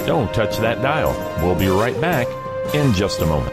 Don't touch that dial. We'll be right back in just a moment.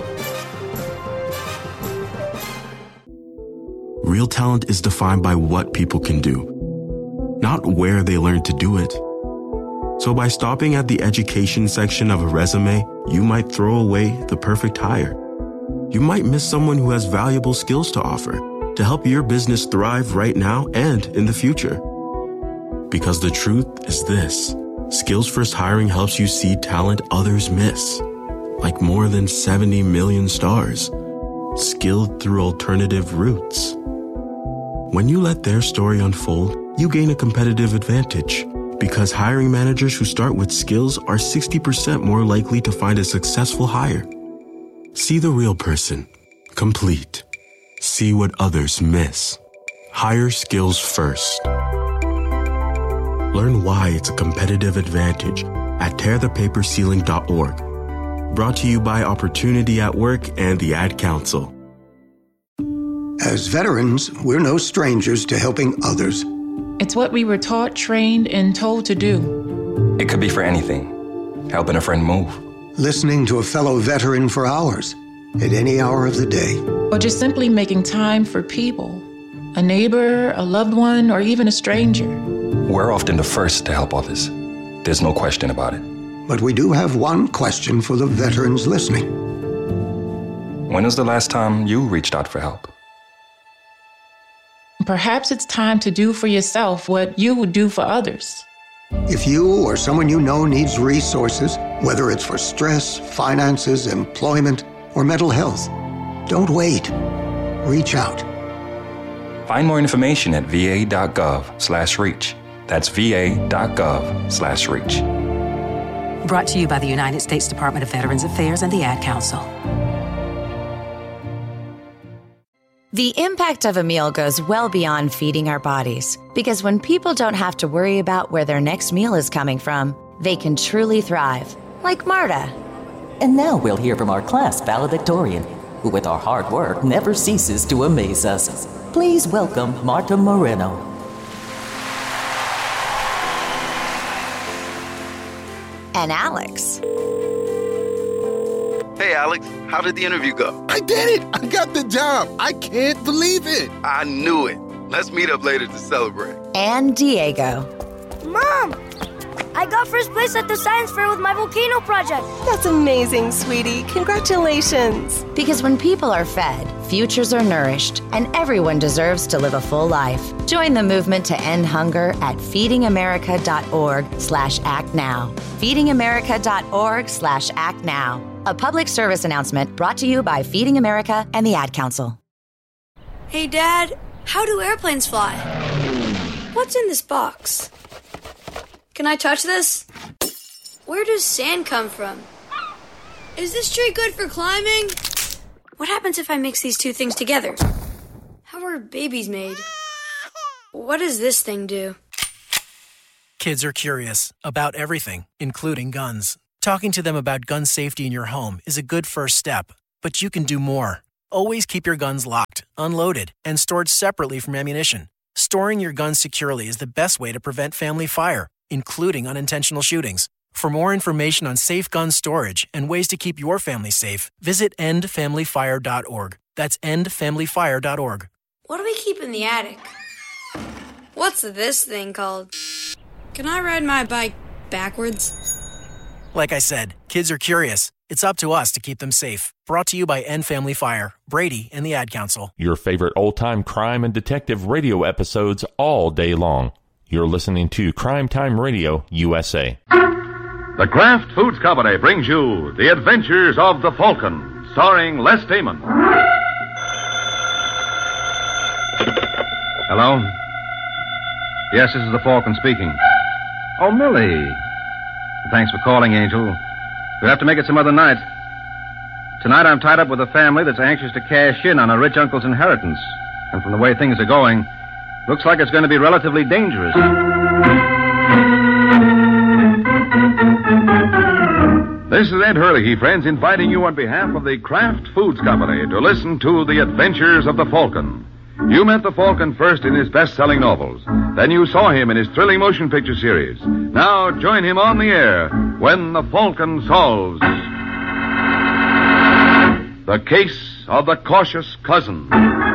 Real talent is defined by what people can do, not where they learn to do it. So by stopping at the education section of a resume, you might throw away the perfect hire. You might miss someone who has valuable skills to offer to help your business thrive right now and in the future. Because the truth is this: Skills First Hiring helps you see talent others miss, like more than 70 million stars, skilled through alternative routes. When you let their story unfold, you gain a competitive advantage, because hiring managers who start with skills are 60% more likely to find a successful hire. See the real person, complete. See what others miss. Hire skills first. Learn why it's a competitive advantage at tearthepaperceiling.org. Brought to you by Opportunity at Work and the Ad Council. As veterans, we're no strangers to helping others. It's what we were taught, trained, and told to do. It could be for anything. Helping a friend move. Listening to a fellow veteran for hours, at any hour of the day. Or just simply making time for people. A neighbor, a loved one, or even a stranger. We're often the first to help others. There's no question about it. But we do have one question for the veterans listening. When was the last time you reached out for help? Perhaps it's time to do for yourself what you would do for others. If you or someone you know needs resources, whether it's for stress, finances, employment, or mental health, don't wait. Reach out. Find more information at va.gov/reach. That's va.gov/reach. Brought to you by the United States Department of Veterans Affairs and the Ad Council. The impact of a meal goes well beyond feeding our bodies, because when people don't have to worry about where their next meal is coming from, they can truly thrive, like Marta. And now we'll hear from our class valedictorian, who with our hard work never ceases to amaze us. Please welcome Marta Moreno. And Alex. Hey, Alex, how did the interview go? I did it! I got the job! I can't believe it! I knew it. Let's meet up later to celebrate. And Diego. Mom! I got first place at the science fair with my volcano project. That's amazing, sweetie. Congratulations. Because when people are fed, futures are nourished, and everyone deserves to live a full life. Join the movement to end hunger at feedingamerica.org/actnow. feedingamerica.org/actnow. A public service announcement brought to you by Feeding America and the Ad Council. Hey, Dad, how do airplanes fly? What's in this box? Can I touch this? Where does sand come from? Is this tree good for climbing? What happens if I mix these two things together? How are babies made? What does this thing do? Kids are curious about everything, including guns. Talking to them about gun safety in your home is a good first step, but you can do more. Always keep your guns locked, unloaded, and stored separately from ammunition. Storing your guns securely is the best way to prevent family fire, including unintentional shootings. For more information on safe gun storage and ways to keep your family safe, visit endfamilyfire.org. That's endfamilyfire.org. What do we keep in the attic? What's this thing called? Can I ride my bike backwards? Like I said, kids are curious. It's up to us to keep them safe. Brought to you by End Family Fire, Brady, and the Ad Council. Your favorite old-time crime and detective radio episodes all day long. You're listening to Crime Time Radio USA. The Kraft Foods Company brings you The Adventures of the Falcon, starring Les Damon. Hello? Yes, this is the Falcon speaking. Oh, Millie. Thanks for calling, Angel. We'll have to make it some other night. Tonight I'm tied up with a family that's anxious to cash in on a rich uncle's inheritance. And from the way things are going, looks like it's going to be relatively dangerous. This is Ed Hurley, friends, inviting you on behalf of the Kraft Foods Company to listen to The Adventures of the Falcon. You met the Falcon first in his best-selling novels. Then you saw him in his thrilling motion picture series. Now join him on the air when the Falcon solves the case of the cautious cousin.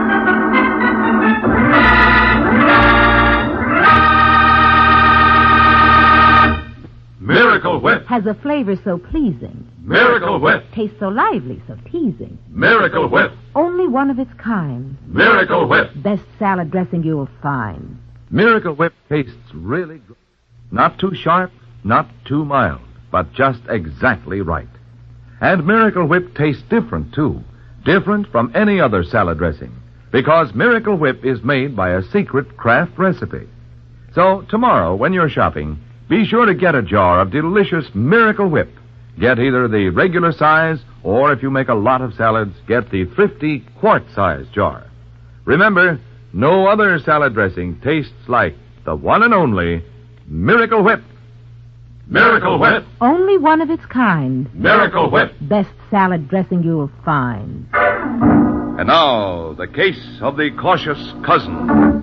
Miracle Whip has a flavor so pleasing. Miracle Whip tastes so lively, so teasing. Miracle Whip, only one of its kind. Miracle Whip, best salad dressing you'll find. Miracle Whip tastes really good. Not too sharp, not too mild, but just exactly right. And Miracle Whip tastes different, too. Different from any other salad dressing. Because Miracle Whip is made by a secret Kraft recipe. So, tomorrow, when you're shopping, be sure to get a jar of delicious Miracle Whip. Get either the regular size, or if you make a lot of salads, get the thrifty quart-size jar. Remember, no other salad dressing tastes like the one and only Miracle Whip. Miracle Whip, only one of its kind. Miracle Whip, best salad dressing you'll find. And now, the case of the cautious cousin.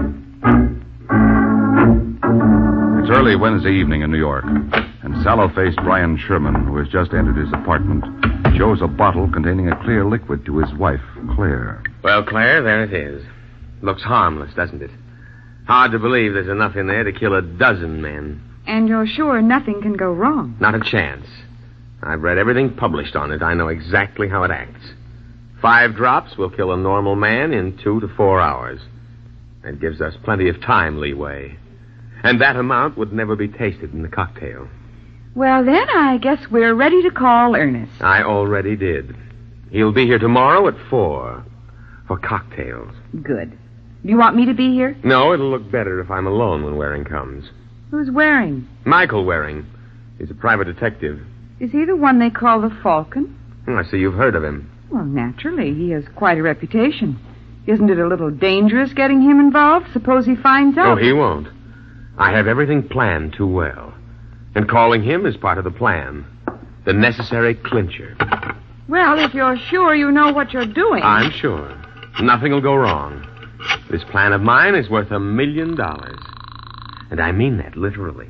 It's early Wednesday evening in New York, and sallow-faced Brian Sherman, who has just entered his apartment, shows a bottle containing a clear liquid to his wife, Claire. Well, Claire, there it is. Looks harmless, doesn't it? Hard to believe there's enough in there to kill a dozen men. And you're sure nothing can go wrong? Not a chance. I've read everything published on it. I know exactly how it acts. 5 drops will kill a normal man in 2 to 4 hours. That gives us plenty of time leeway. And that amount would never be tasted in the cocktail. Well, then, I guess we're ready to call Ernest. I already did. He'll be here tomorrow at 4 for cocktails. Good. Do you want me to be here? No, it'll look better if I'm alone when Waring comes. Who's Waring? Michael Waring. He's a private detective. Is he the one they call the Falcon? I see you've heard of him. Well, naturally. He has quite a reputation. Isn't it a little dangerous getting him involved? Suppose he finds out. Oh, he won't. I have everything planned too well. And calling him is part of the plan. The necessary clincher. Well, if you're sure you know what you're doing. I'm sure. Nothing will go wrong. This plan of mine is worth $1 million. And I mean that literally.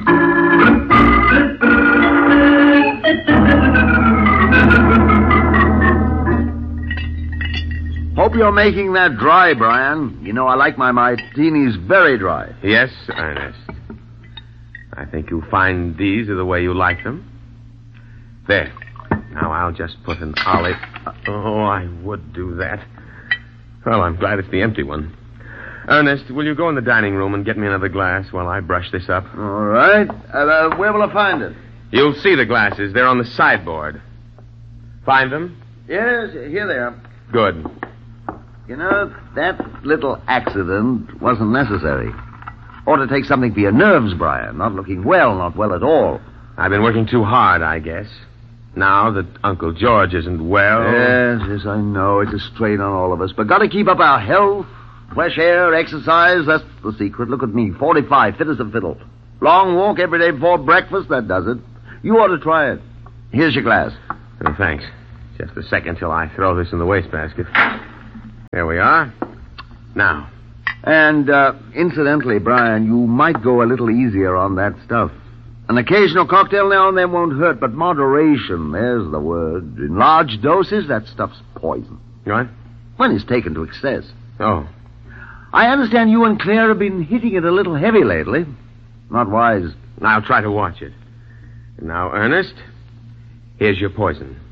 Hope you're making that dry, Brian. You know I like my martinis very dry. Yes, Ernest. I think you'll find these are the way you like them. There. Now I'll just put an olive... Oh, I would do that. Well, I'm glad it's the empty one. Ernest, will you go in the dining room and get me another glass while I brush this up? All right. Where will I find it? You'll see the glasses. They're on the sideboard. Find them? Yes, here they are. Good. You know, that little accident wasn't necessary. Ought to take something for your nerves, Brian. Not looking well, not well at all. I've been working too hard, I guess. Now that Uncle George isn't well... Yes, I know. It's a strain on all of us. But got to keep up our health, fresh air, exercise. That's the secret. Look at me, 45, fit as a fiddle. Long walk every day before breakfast, that does it. You ought to try it. Here's your glass. Oh, thanks. Just a second till I throw this in the wastebasket. There we are. Now. And, incidentally, Brian, you might go a little easier on that stuff. An occasional cocktail now and then won't hurt, but moderation, there's the word. In large doses, that stuff's poison. What? When it's taken to excess. Oh. I understand you and Claire have been hitting it a little heavy lately. Not wise. I'll try to watch it. And now, Ernest, here's your poison.